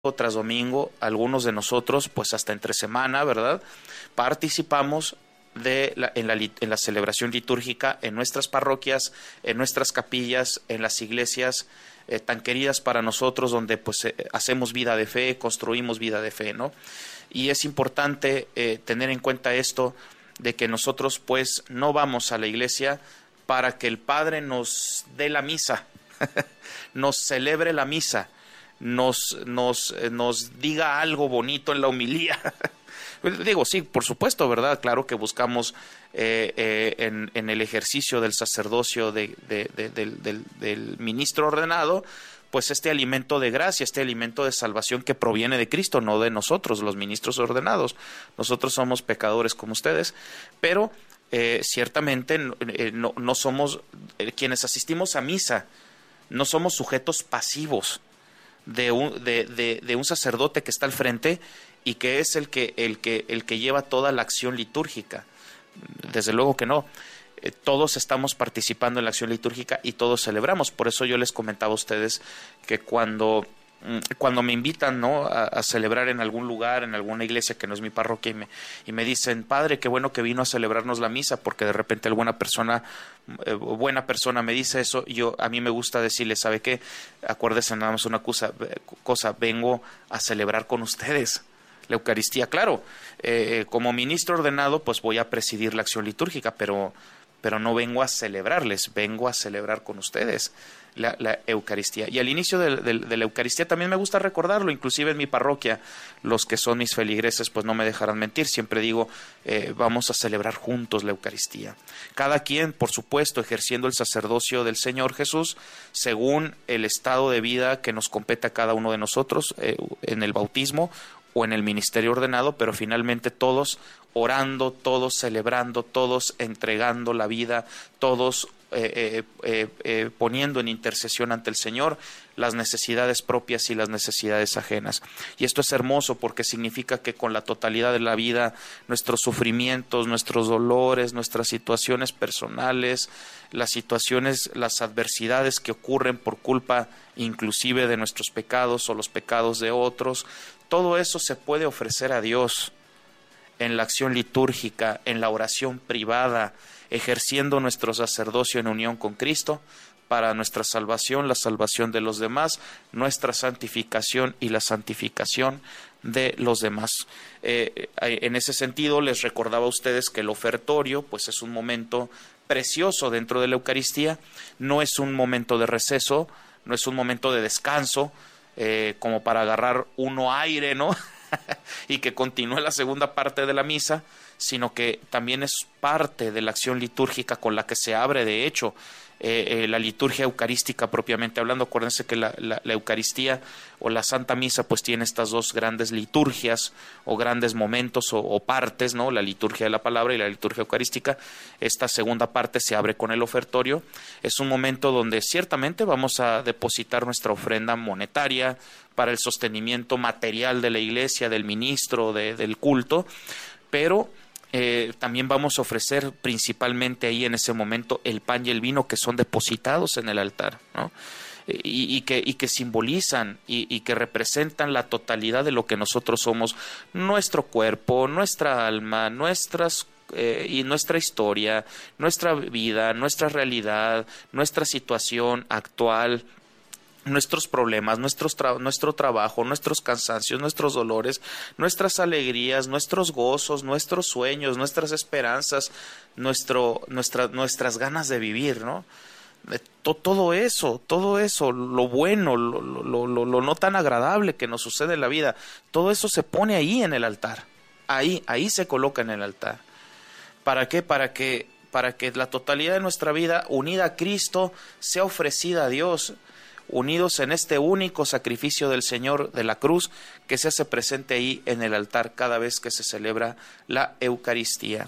tras domingo, algunos de nosotros, pues hasta entre semana, ¿verdad? Participamos en la celebración litúrgica en nuestras parroquias, en nuestras capillas, en las iglesias tan queridas para nosotros, donde pues hacemos vida de fe, construimos vida de fe, ¿no? Y es importante tener en cuenta esto, de que nosotros pues no vamos a la iglesia para que el Padre nos dé la misa, nos celebre la misa, nos diga algo bonito en la homilía. Digo, sí, por supuesto, ¿verdad? Claro que buscamos en el ejercicio del sacerdocio del ministro ordenado, pues este alimento de gracia, este alimento de salvación que proviene de Cristo, no de nosotros, los ministros ordenados. Nosotros somos pecadores como ustedes, pero ciertamente no somos quienes asistimos a misa, no somos sujetos pasivos de un sacerdote que está al frente y que es el que lleva toda la acción litúrgica. Desde luego que no. Todos estamos participando en la acción litúrgica y todos celebramos. Por eso yo les comentaba a ustedes que cuando me invitan, ¿no?, a celebrar en algún lugar, en alguna iglesia que no es mi parroquia, y me dicen, padre, qué bueno que vino a celebrarnos la misa, porque de repente alguna persona, buena persona me dice eso, y a mí me gusta decirle, ¿sabe qué? Acuérdese nada más una cosa, vengo a celebrar con ustedes la Eucaristía. Claro, como ministro ordenado, pues voy a presidir la acción litúrgica, pero no vengo a celebrarles, vengo a celebrar con ustedes la Eucaristía. Y al inicio de la Eucaristía también me gusta recordarlo, inclusive en mi parroquia, los que son mis feligreses pues no me dejarán mentir, siempre digo, vamos a celebrar juntos la Eucaristía. Cada quien, por supuesto, ejerciendo el sacerdocio del Señor Jesús, según el estado de vida que nos compete a cada uno de nosotros, en el bautismo o en el ministerio ordenado, pero finalmente todos orando, todos celebrando, todos entregando la vida, todos poniendo en intercesión ante el Señor las necesidades propias y las necesidades ajenas. Y esto es hermoso porque significa que con la totalidad de la vida, nuestros sufrimientos, nuestros dolores, nuestras situaciones personales, las adversidades que ocurren por culpa inclusive de nuestros pecados o los pecados de otros, todo eso se puede ofrecer a Dios en la acción litúrgica, en la oración privada, ejerciendo nuestro sacerdocio en unión con Cristo para nuestra salvación, la salvación de los demás, nuestra santificación y la santificación de los demás. En ese sentido, les recordaba a ustedes que el ofertorio pues es un momento precioso dentro de la Eucaristía, no es un momento de receso, no es un momento de descanso, como para agarrar uno aire, ¿no? y que continúe la segunda parte de la misa, sino que también es parte de la acción litúrgica con la que se abre, de hecho, la liturgia eucarística propiamente hablando. Acuérdense que la Eucaristía o la Santa Misa pues tiene estas dos grandes liturgias o grandes momentos o partes, ¿no? La liturgia de la palabra y la liturgia eucarística. Esta segunda parte se abre con el ofertorio. Es un momento donde ciertamente vamos a depositar nuestra ofrenda monetaria para el sostenimiento material de la iglesia, del ministro, del culto, pero también vamos a ofrecer principalmente ahí en ese momento el pan y el vino que son depositados en el altar, ¿no? Y que simbolizan y que representan la totalidad de lo que nosotros somos, nuestro cuerpo, nuestra alma, y nuestra historia, nuestra vida, nuestra realidad, nuestra situación actual, nuestros problemas, nuestro trabajo, nuestros cansancios, nuestros dolores, nuestras alegrías, nuestros gozos, nuestros sueños, nuestras esperanzas, nuestras ganas de vivir, ¿no? Todo eso, lo bueno, lo no tan agradable que nos sucede en la vida, todo eso se pone ahí en el altar, ahí se coloca en el altar. ¿Para qué? Para que la totalidad de nuestra vida unida a Cristo sea ofrecida a Dios, unidos en este único sacrificio del Señor de la cruz que se hace presente ahí en el altar cada vez que se celebra la Eucaristía.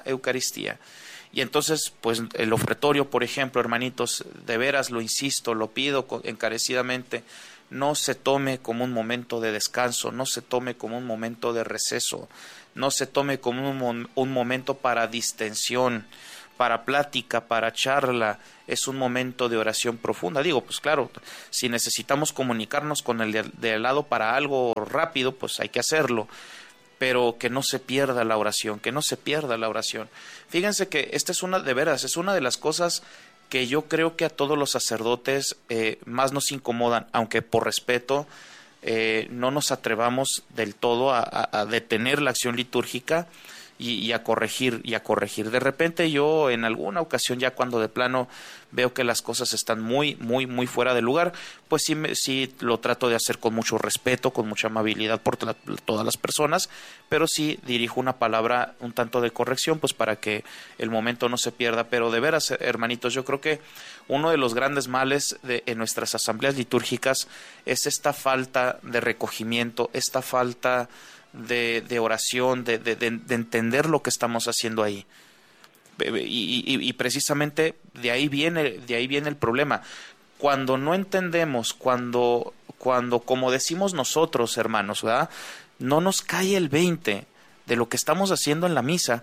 Y entonces, pues el ofertorio, por ejemplo, hermanitos, de veras lo insisto, lo pido encarecidamente, no se tome como un momento de descanso, no se tome como un momento de receso, no se tome como un momento para distensión, para plática, para charla, es un momento de oración profunda. Digo, pues claro, si necesitamos comunicarnos con el de al lado para algo rápido, pues hay que hacerlo, pero que no se pierda la oración, que no se pierda la oración. Fíjense que esta es una, de veras, es una de las cosas que yo creo que a todos los sacerdotes más nos incomodan, aunque por respeto no nos atrevamos del todo a detener la acción litúrgica y a corregir. De repente yo en alguna ocasión, ya cuando de plano veo que las cosas están muy fuera de lugar, pues sí lo trato de hacer con mucho respeto, con mucha amabilidad por todas las personas, pero sí dirijo una palabra un tanto de corrección, pues para que el momento no se pierda. Pero de veras, hermanitos, yo creo que uno de los grandes males en nuestras asambleas litúrgicas es esta falta de recogimiento, esta falta de oración, de entender lo que estamos haciendo ahí. Y precisamente de ahí viene el problema. Cuando no entendemos, cuando como decimos nosotros, hermanos, ¿verdad?, no nos cae el 20 de lo que estamos haciendo en la misa,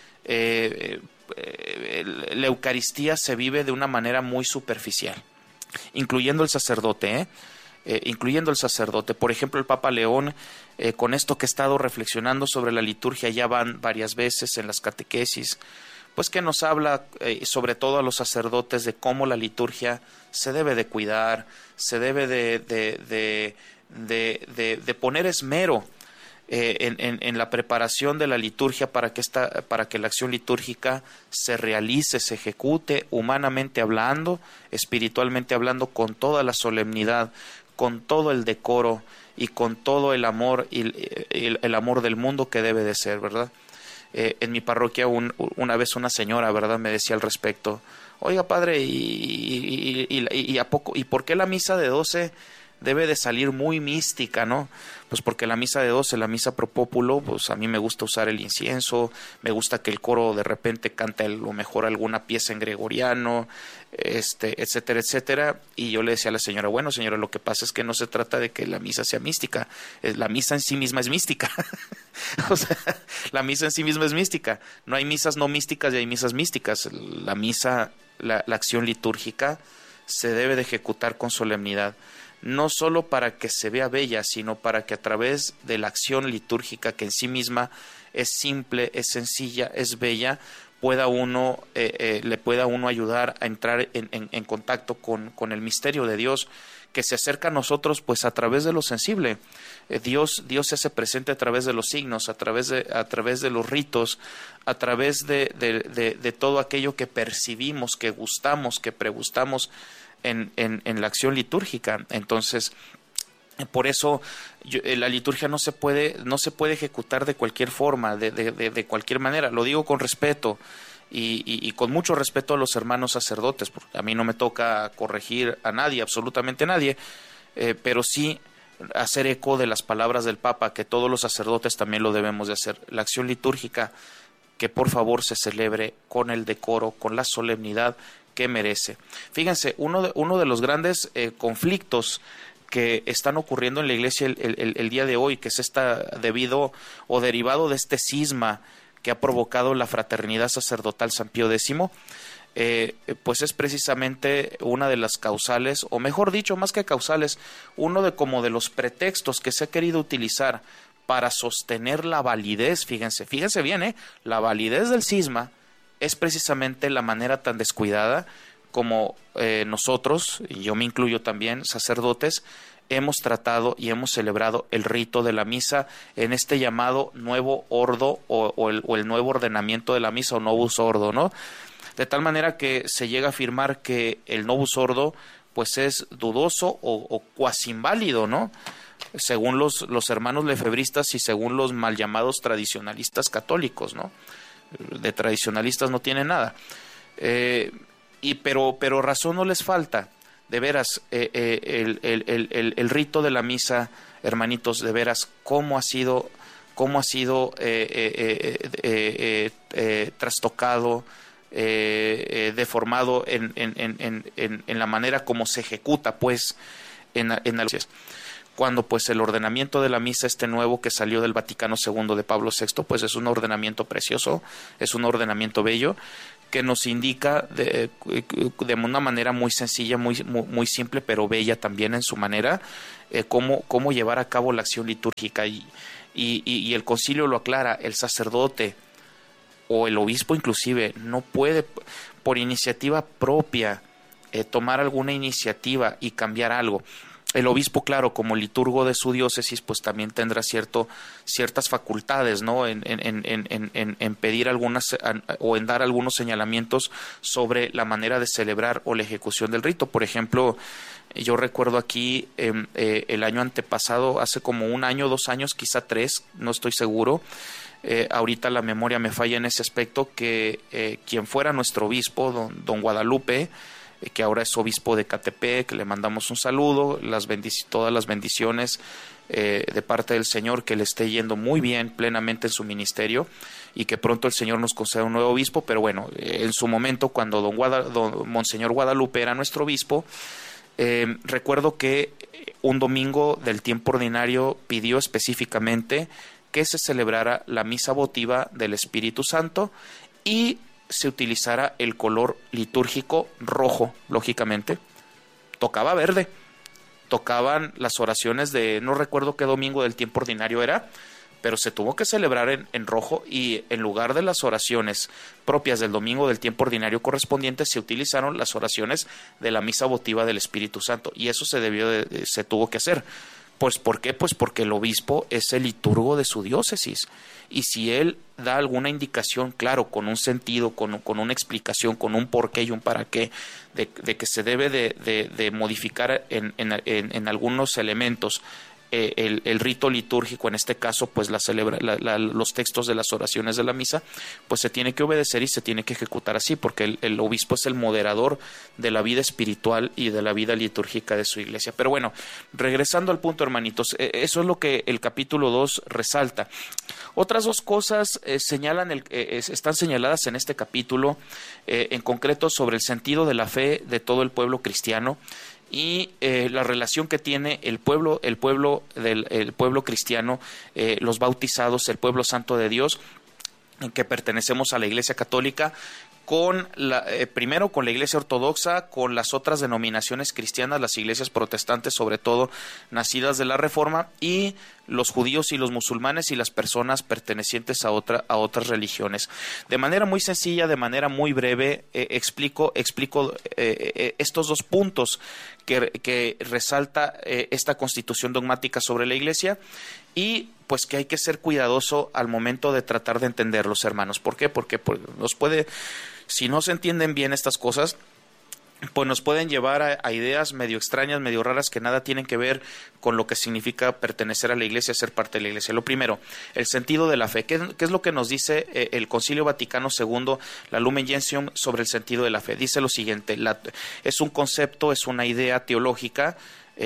la Eucaristía se vive de una manera muy superficial, incluyendo el sacerdote, incluyendo el sacerdote. Por ejemplo, el Papa León, con esto que he estado reflexionando sobre la liturgia, ya van varias veces en las catequesis, pues que nos habla sobre todo a los sacerdotes de cómo la liturgia se debe de cuidar, se debe de poner esmero en la preparación de la liturgia para que la acción litúrgica se realice, se ejecute, humanamente hablando, espiritualmente hablando, con toda la solemnidad, con todo el decoro y con todo el amor y el amor del mundo que debe de ser, ¿verdad? En mi parroquia una vez una señora, ¿verdad?, me decía al respecto: oiga, padre, ¿y a poco, y por qué la misa de 12 debe de salir muy mística, ¿no? Pues porque la misa de 12, la misa pro populo, pues a mí me gusta usar el incienso, me gusta que el coro de repente cante a lo mejor alguna pieza en gregoriano, etcétera, etcétera. Y yo le decía a la señora: bueno, señora, lo que pasa es que no se trata de que la misa sea mística, la misa en sí misma es mística. O sea, la misa en sí misma es mística. No hay misas no místicas y hay misas místicas. La misa, la acción litúrgica se debe de ejecutar con solemnidad, no solo para que se vea bella, sino para que a través de la acción litúrgica, que en sí misma es simple, es sencilla, es bella, le pueda uno ayudar a entrar en contacto con el misterio de Dios, que se acerca a nosotros pues a través de lo sensible. Dios se hace presente a través de los signos, a través de los ritos, a través de todo aquello que percibimos, que gustamos, que pregustamos en la acción litúrgica. Entonces, por eso la liturgia no se puede ejecutar de cualquier forma, de cualquier manera. Lo digo con respeto y con mucho respeto a los hermanos sacerdotes, porque a mí no me toca corregir a nadie, absolutamente nadie, pero sí hacer eco de las palabras del Papa, que todos los sacerdotes también lo debemos de hacer. La acción litúrgica, que por favor se celebre con el decoro, con la solemnidad que merece. Fíjense, uno de los grandes conflictos que están ocurriendo en la Iglesia el día de hoy, que es debido o derivado de este cisma que ha provocado la fraternidad sacerdotal San Pío X, pues es precisamente una de las causales, o mejor dicho, más que causales, uno de los pretextos que se ha querido utilizar para sostener la validez. Fíjense bien, la validez del cisma es precisamente la manera tan descuidada como nosotros, y yo me incluyo también, sacerdotes, hemos tratado y hemos celebrado el rito de la misa en este llamado nuevo ordo o el nuevo ordenamiento de la misa, o novus ordo, ¿no? De tal manera que se llega a afirmar que el novus ordo pues es dudoso o cuasi inválido, ¿no?, según los hermanos lefebristas y según los mal llamados tradicionalistas católicos, ¿no? De tradicionalistas no tiene nada. Pero razón no les falta. De veras, el rito de la misa, hermanitos, de veras, cómo ha sido trastocado, deformado en la manera como se ejecuta, pues, en la cuando pues el ordenamiento de la misa, este nuevo que salió del Vaticano II de Pablo VI, pues es un ordenamiento precioso, es un ordenamiento bello, que nos indica de una manera muy sencilla, muy simple, pero bella también en su manera, cómo llevar a cabo la acción litúrgica. Y el concilio lo aclara: el sacerdote o el obispo inclusive no puede por iniciativa propia tomar alguna iniciativa y cambiar algo. El obispo, claro, como liturgo de su diócesis, pues también tendrá ciertas facultades, ¿no? En pedir algunas o en dar algunos señalamientos sobre la manera de celebrar o la ejecución del rito. Por ejemplo, yo recuerdo aquí el año antepasado, hace como 1 año, 2 años, quizá 3, no estoy seguro. Ahorita la memoria me falla en ese aspecto, que quien fuera nuestro obispo, don Guadalupe, que ahora es obispo de Catepec, que le mandamos un saludo, todas las bendiciones de parte del Señor, que le esté yendo muy bien plenamente en su ministerio y que pronto el Señor nos conceda un nuevo obispo. Pero bueno, en su momento, cuando Monseñor Guadalupe era nuestro obispo, recuerdo que un domingo del tiempo ordinario pidió específicamente que se celebrara la misa votiva del Espíritu Santo y se utilizara el color litúrgico rojo, lógicamente. Tocaba verde, tocaban las oraciones de, no recuerdo qué domingo del tiempo ordinario era, pero se tuvo que celebrar en rojo, y en lugar de las oraciones propias del domingo del tiempo ordinario correspondiente, se utilizaron las oraciones de la misa votiva del Espíritu Santo, y eso se tuvo que hacer. Pues ¿por qué? Pues porque el obispo es el liturgo de su diócesis, y si él da alguna indicación, claro, con un sentido, con una explicación, con un porqué y un para qué, de que se debe de modificar en algunos elementos el rito litúrgico, en este caso pues los textos de las oraciones de la misa, pues se tiene que obedecer y se tiene que ejecutar así, porque el obispo es el moderador de la vida espiritual y de la vida litúrgica de su iglesia. Pero bueno, regresando al punto, hermanitos, eso es lo que el capítulo 2 resalta. Otras 2 cosas están señaladas en este capítulo, en concreto sobre el sentido de la fe de todo el pueblo cristiano, y la relación que tiene el pueblo cristiano, los bautizados, el pueblo santo de Dios, en que pertenecemos a la Iglesia Católica, primero con la Iglesia Ortodoxa, con las otras denominaciones cristianas, las iglesias protestantes, sobre todo nacidas de la Reforma, y los judíos y los musulmanes y las personas pertenecientes a otras religiones. De manera muy sencilla, de manera muy breve, explico estos 2 puntos que resalta esta constitución dogmática sobre la Iglesia, y pues que hay que ser cuidadoso al momento de tratar de entenderlos, hermanos. ¿Por qué? Porque si no se entienden bien estas cosas, pues nos pueden llevar a ideas medio extrañas, medio raras, que nada tienen que ver con lo que significa pertenecer a la Iglesia, ser parte de la Iglesia. Lo primero, el sentido de la fe. ¿Qué es lo que nos dice el Concilio Vaticano II, la Lumen Gentium, sobre el sentido de la fe? Dice lo siguiente: es un concepto, es una idea teológica,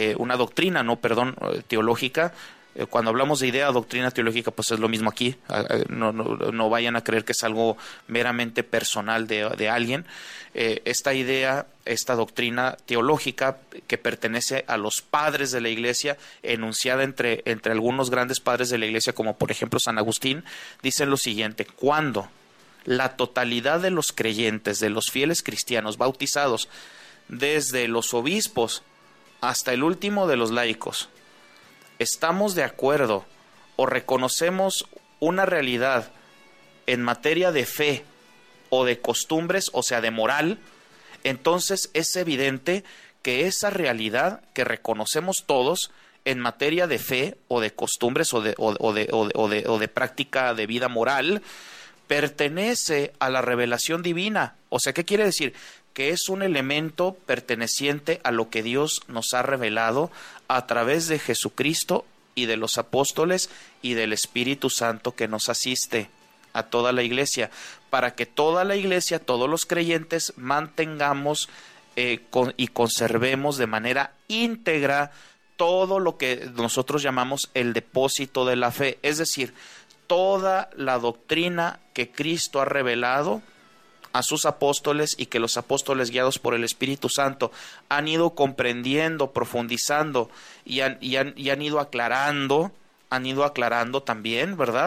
teológica. Cuando hablamos de idea, doctrina teológica, pues es lo mismo aquí. No vayan a creer que es algo meramente personal de alguien. Esta idea, esta doctrina teológica que pertenece a los padres de la Iglesia, enunciada entre algunos grandes padres de la Iglesia, como por ejemplo San Agustín, dicen lo siguiente: cuando la totalidad de los creyentes, de los fieles cristianos bautizados, desde los obispos hasta el último de los laicos, estamos de acuerdo o reconocemos una realidad en materia de fe o de costumbres, o sea, de moral, entonces es evidente que esa realidad que reconocemos todos en materia de fe o de costumbres o de práctica de vida moral pertenece a la revelación divina. O sea, ¿qué quiere decir? Que es un elemento perteneciente a lo que Dios nos ha revelado a través de Jesucristo y de los apóstoles y del Espíritu Santo, que nos asiste a toda la Iglesia, para que toda la Iglesia, todos los creyentes, mantengamos y conservemos de manera íntegra todo lo que nosotros llamamos el depósito de la fe, es decir, toda la doctrina que Cristo ha revelado a sus apóstoles, y que los apóstoles, guiados por el Espíritu Santo, han ido comprendiendo, profundizando y han ido aclarando también, ¿verdad?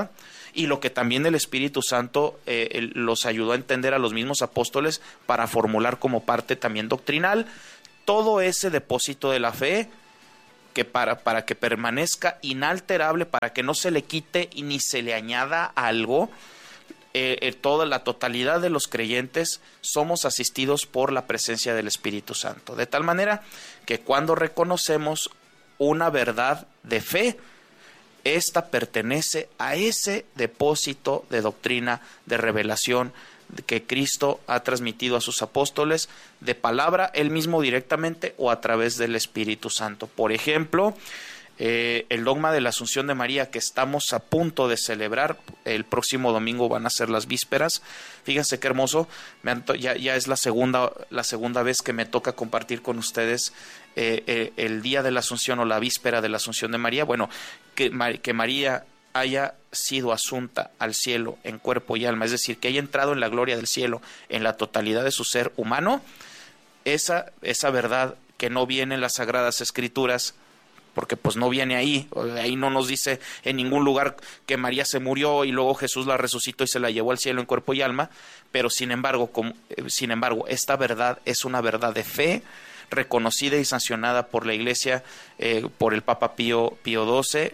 y lo que también el Espíritu Santo los ayudó a entender a los mismos apóstoles para formular como parte también doctrinal. Todo ese depósito de la fe que para que permanezca inalterable, para que no se le quite y ni se le añada algo, toda la totalidad de los creyentes somos asistidos por la presencia del Espíritu Santo, de tal manera que cuando reconocemos una verdad de fe, esta pertenece a ese depósito de doctrina, de revelación que Cristo ha transmitido a sus apóstoles, de palabra él mismo directamente o a través del Espíritu Santo. Por ejemplo, el dogma de la Asunción de María que estamos a punto de celebrar, el próximo domingo van a ser las vísperas. Fíjense qué hermoso, ya es la segunda vez que me toca compartir con ustedes el día de la Asunción o la víspera de la Asunción de María. Bueno, que María haya sido asunta al cielo en cuerpo y alma, es decir, que haya entrado en la gloria del cielo en la totalidad de su ser humano, esa verdad que no viene en las Sagradas Escrituras, porque pues no viene ahí no nos dice en ningún lugar que María se murió y luego Jesús la resucitó y se la llevó al cielo en cuerpo y alma, pero sin embargo, esta verdad es una verdad de fe, reconocida y sancionada por la Iglesia, por el Papa Pío XII,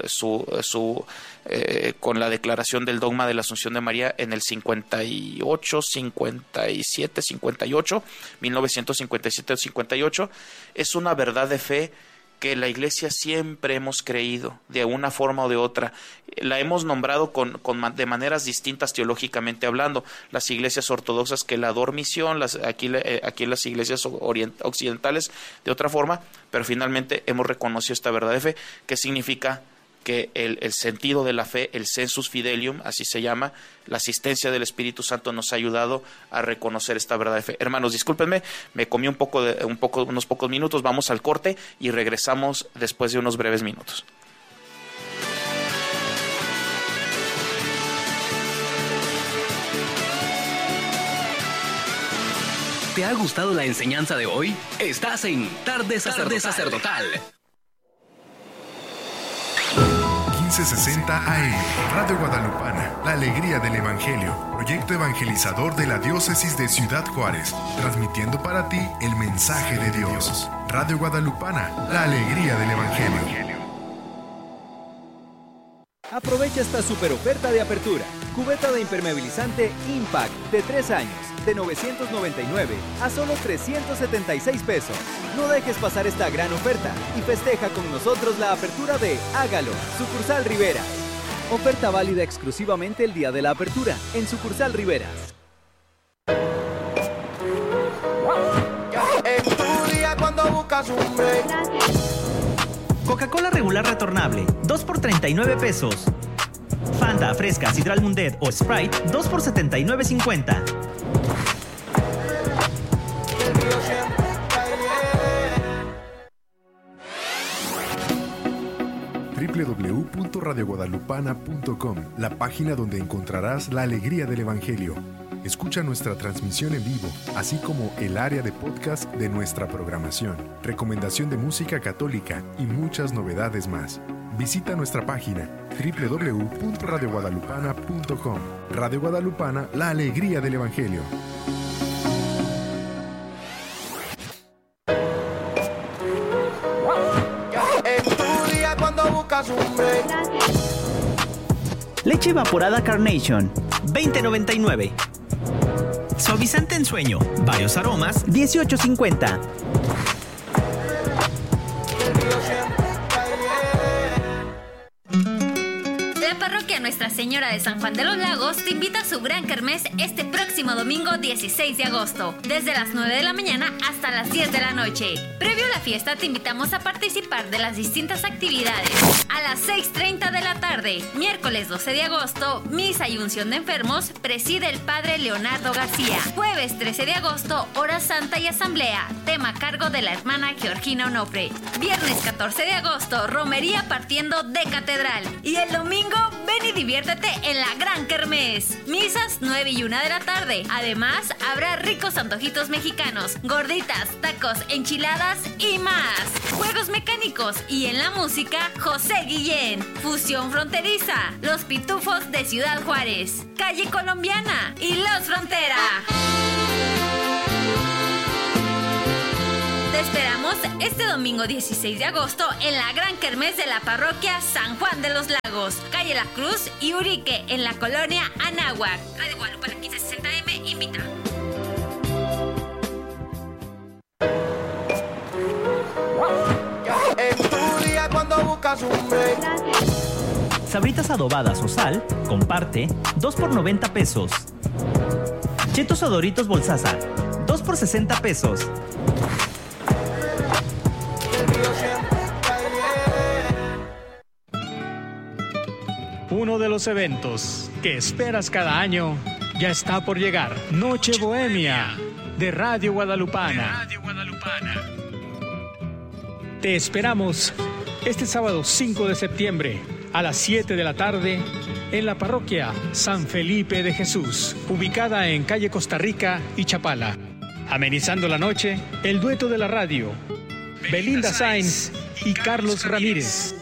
con la declaración del dogma de la Asunción de María en el 1957-58. Es una verdad de fe que la Iglesia siempre hemos creído, de una forma o de otra. La hemos nombrado de maneras distintas teológicamente hablando. Las iglesias ortodoxas que la dormición, aquí las iglesias occidentales de otra forma, pero finalmente hemos reconocido esta verdad de fe, que significa que el sentido de la fe, el sensus fidelium, así se llama, la asistencia del Espíritu Santo nos ha ayudado a reconocer esta verdad de fe. Hermanos, discúlpenme, me comí unos pocos minutos, vamos al corte y regresamos después de unos breves minutos. ¿Te ha gustado la enseñanza de hoy? Estás en Tarde Sacerdotal. 1560 AM, Radio Guadalupana, la alegría del Evangelio, proyecto evangelizador de la diócesis de Ciudad Juárez, transmitiendo para ti el mensaje de Dios. Radio Guadalupana, la alegría del Evangelio. Aprovecha esta super oferta de apertura. Cubeta de impermeabilizante Impact de 3 años, de 999 a solo 376 pesos. No dejes pasar esta gran oferta y festeja con nosotros la apertura de Hágalo, Sucursal Riveras. Oferta válida exclusivamente el día de la apertura en Sucursal Riveras. En tu día cuando buscas un break. Coca-Cola regular retornable, 2 por 39 pesos. Fanta, Fresca, Sidral Mundet o Sprite, 2 por 79.50. www.radioguadalupana.com, la página donde encontrarás la alegría del Evangelio. Escucha nuestra transmisión en vivo, así como el área de podcast de nuestra programación, recomendación de música católica y muchas novedades más. Visita nuestra página www.radioguadalupana.com. Radio Guadalupana, la alegría del Evangelio. En tu día cuando buscas un break. Leche evaporada Carnation, 20.99. Suavizante en sueño, varios aromas, 18.50. La parroquia Nuestra Señora de San Juan de los Lagos te invita a su gran kermés este próximo domingo 16 de agosto, desde las 9 de la mañana hasta las 10 de la noche. Previo a la fiesta te invitamos a participar de las distintas actividades. A las 6:30 de la tarde, miércoles 12 de agosto, misa y unción de enfermos, preside el padre Leonardo García. Jueves 13 de agosto, hora santa y asamblea, tema a cargo de la hermana Georgina Onofre. Viernes 14 de agosto, romería partiendo de catedral. Y el domingo, ven y diviértete en la gran kermés. Misas 9 y 1 de la tarde. Además, habrá ricos antojitos mexicanos, gorditas, tacos, enchiladas y más. Juegos mecánicos y en la música, José Guillén. Fusión Frontal Fronteriza, Los Pitufos de Ciudad Juárez, Calle Colombiana y Los Frontera. Te esperamos este domingo 16 de agosto en la Gran Kermés de la Parroquia San Juan de los Lagos, Calle La Cruz y Urique, en la colonia Anáhuac. Radio Guadalupe 1560M invita. En tu día cuando buscas un break. Sabritas adobadas o sal, comparte, 2 por 90 pesos. Chetos o Doritos Bolsaza, 2 por 60 pesos. Uno de los eventos que esperas cada año ya está por llegar. Noche Bohemia de Radio Guadalupana. Te esperamos este sábado 5 de septiembre a las 7 de la tarde en la parroquia San Felipe de Jesús, ubicada en calle Costa Rica y Chapala. Amenizando la noche, el dueto de la radio, Belinda Sainz y Carlos Ramírez.